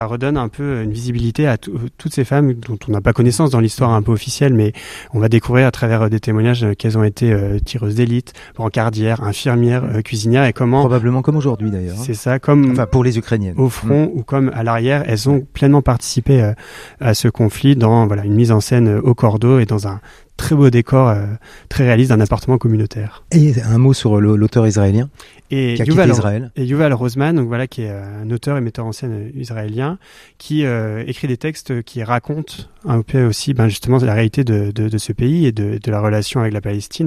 Ça redonne un peu une visibilité à toutes ces femmes dont on n'a pas connaissance dans l'histoire un peu officielle, mais on va découvrir à travers des témoignages qu'elles ont été tireuses d'élite, brancardières, infirmières, cuisinières, et comment... Probablement comme aujourd'hui d'ailleurs. C'est ça, comme pour les Ukrainiennes. Au front ou comme à l'arrière, elles ont pleinement participé à ce conflit dans une mise en scène au cordeau et dans un très beau décor très réaliste d'un appartement communautaire. Et un mot sur l'auteur israélien qui a quitté Israël. Et Yuval Rosman, qui est un auteur et metteur en scène israélien, qui écrit des textes qui racontent un peu aussi justement la réalité de ce pays et de la relation avec la Palestine,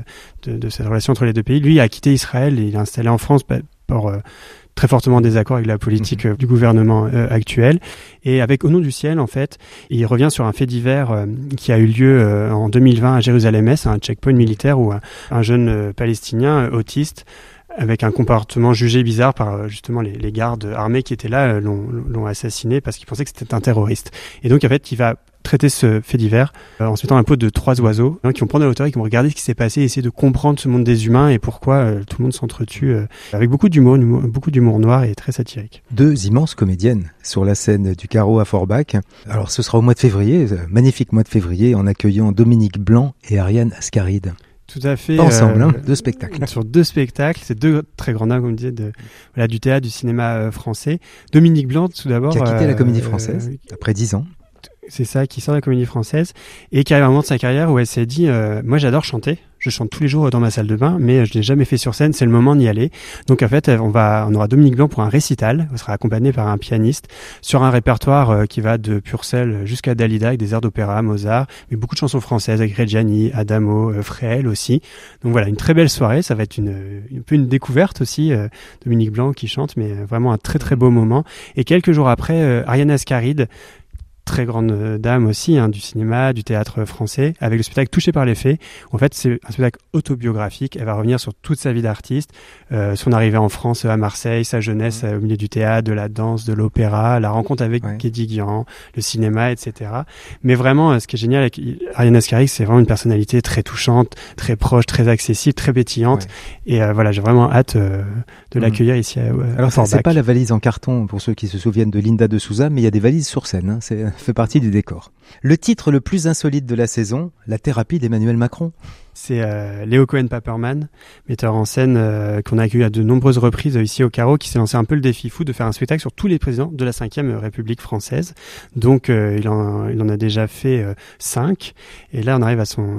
de cette relation entre les deux pays. Lui, il a quitté Israël et il est installé en France pour très fortement désaccord avec la politique du gouvernement actuel. Et avec Au nom du ciel, en fait, il revient sur un fait divers qui a eu lieu en 2020 à Jérusalem-Est, un checkpoint militaire où un jeune Palestinien autiste, avec un comportement jugé bizarre par justement les gardes armés qui étaient là, l'ont assassiné parce qu'ils pensaient que c'était un terroriste. Et donc, en fait, il va traiter ce fait divers en se mettant un pot de 3 oiseaux qui vont prendre de la hauteur et qui vont regarder ce qui s'est passé et essayer de comprendre ce monde des humains et pourquoi tout le monde s'entretue avec beaucoup d'humour noir et très satirique. 2 immenses comédiennes sur la scène du Carreau à Forbach. Alors ce sera au mois de février, magnifique mois de février, en accueillant Dominique Blanc et Ariane Ascaride. Tout à fait. Ensemble, 2 spectacles. Sur 2 spectacles, c'est 2 très grands noms, comme je disais, du théâtre, du cinéma français. Dominique Blanc, tout d'abord. Qui a quitté la Comédie Française après 10 ans. C'est ça, qui sort de la Comédie Française et qui arrive à un moment de sa carrière où elle s'est dit moi j'adore chanter, je chante tous les jours dans ma salle de bain, mais je l'ai jamais fait sur scène, c'est le moment d'y aller. Donc en fait on aura Dominique Blanc pour un récital, elle sera accompagnée par un pianiste sur un répertoire qui va de Purcell jusqu'à Dalida avec des airs d'opéra, Mozart, mais beaucoup de chansons françaises avec Reggiani, Adamo, Fréhel aussi. Donc voilà, une très belle soirée, ça va être un peu une découverte aussi, Dominique Blanc qui chante, mais vraiment un très très beau moment. Et quelques jours après, Ariane Ascaride, très grande dame aussi du cinéma, du théâtre français, avec le spectacle Touché par les faits. En fait, c'est un spectacle autobiographique. Elle va revenir sur toute sa vie d'artiste, son arrivée en France à Marseille, sa jeunesse au milieu du théâtre, de la danse, de l'opéra, la rencontre avec Guédiguian, le cinéma, etc. Mais vraiment, ce qui est génial avec Ariane Ascaride, c'est vraiment une personnalité très touchante, très proche, très accessible, très pétillante. Ouais. Et j'ai vraiment hâte de l'accueillir ici à Alors, Forbach. C'est pas la valise en carton pour ceux qui se souviennent de Linda de Souza, mais il y a des valises sur scène. C'est fait partie du décor. Le titre le plus insolite de la saison, la thérapie d'Emmanuel Macron. C'est Léo Cohen-Paperman, metteur en scène qu'on a accueilli à de nombreuses reprises ici au Carreau, qui s'est lancé un peu le défi fou de faire un spectacle sur tous les présidents de la 5e République française. Donc il en a déjà fait 5. Et là on arrive à son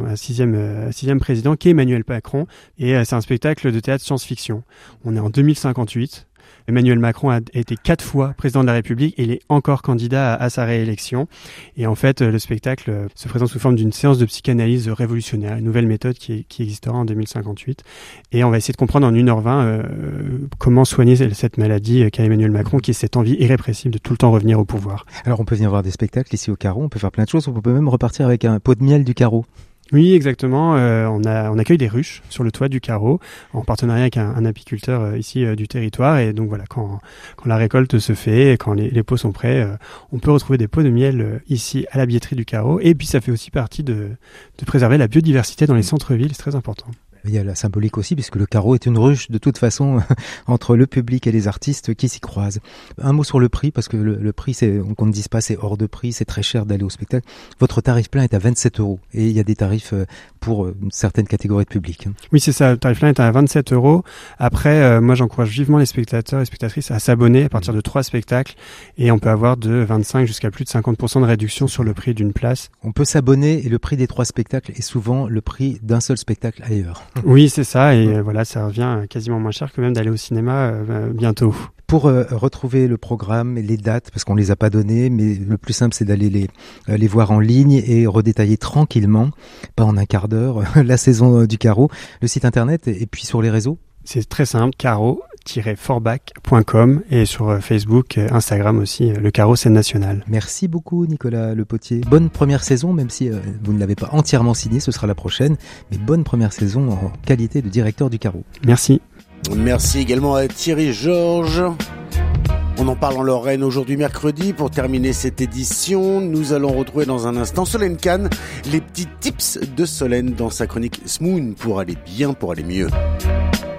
6e président, qui est Emmanuel Macron. Et c'est un spectacle de théâtre science-fiction. On est en 2058. Emmanuel Macron a été 4 fois président de la République et il est encore candidat à sa réélection. Et en fait, le spectacle se présente sous forme d'une séance de psychanalyse révolutionnaire, une nouvelle méthode qui existera en 2058. Et on va essayer de comprendre en 1h20 comment soigner cette maladie qu'a Emmanuel Macron, qui est cette envie irrépressible de tout le temps revenir au pouvoir. Alors on peut venir voir des spectacles ici au Carreau, on peut faire plein de choses, on peut même repartir avec un pot de miel du Carreau. Oui, exactement. On accueille des ruches sur le toit du Carreau en partenariat avec un apiculteur ici du territoire. Et donc voilà, quand la récolte se fait et quand les pots sont prêts, on peut retrouver des pots de miel ici à la billetterie du Carreau. Et puis ça fait aussi partie de préserver la biodiversité dans les centres-villes, c'est très important. Il y a la symbolique aussi, puisque le Carreau est une ruche de toute façon entre le public et les artistes qui s'y croisent. Un mot sur le prix, parce que le prix, qu'on ne dise pas, c'est hors de prix, c'est très cher d'aller au spectacle. Votre tarif plein est à 27 € et il y a des tarifs pour une certaine catégorie de public. Oui, c'est ça. Le tarif plein est à 27 €. Après, moi, j'encourage vivement les spectateurs et spectatrices à s'abonner à partir de 3 spectacles et on peut avoir de 25 jusqu'à plus de 50% de réduction sur le prix d'une place. On peut s'abonner et le prix des 3 spectacles est souvent le prix d'un seul spectacle ailleurs. Oui, c'est ça. Et voilà, ça revient quasiment moins cher que même d'aller au cinéma bientôt. Pour retrouver le programme et les dates, parce qu'on les a pas données, mais le plus simple, c'est d'aller les voir en ligne et redétailler tranquillement, pas en un quart d'heure, la saison du Carreau, le site internet et puis sur les réseaux. C'est très simple, carreau-forbach.com et sur Facebook, Instagram aussi, le Carreau Scène Nationale. Merci beaucoup Nicolas Le Potier. Bonne première saison, même si vous ne l'avez pas entièrement signé, ce sera la prochaine, mais bonne première saison en qualité de directeur du Carreau. Merci. Merci également à Thierry Georges. On en parle en Lorraine aujourd'hui mercredi. Pour terminer cette édition, nous allons retrouver dans un instant Solène Kahn, les petits tips de Solène dans sa chronique Smoon pour aller bien, pour aller mieux.